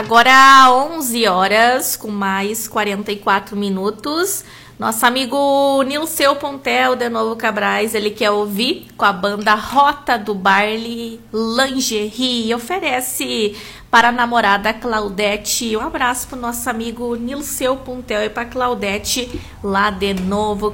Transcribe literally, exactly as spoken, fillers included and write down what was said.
Agora onze horas com mais quarenta e quatro minutos. Nosso amigo Nilceu Pontel, de Novo Cabrais, ele quer ouvir com a banda Rota do Barley Lingerie e oferece para a namorada Claudete. Um abraço para o nosso amigo Nilceu Pontel e para Claudete lá de Novo